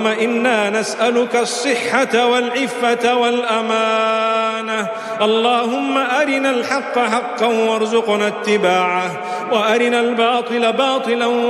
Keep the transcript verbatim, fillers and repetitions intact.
إنا نسألك الصحة والعفة والأمانة. اللهم أرنا الحق حقا وارزقنا اتباعه، وأرنا الباطل باطلا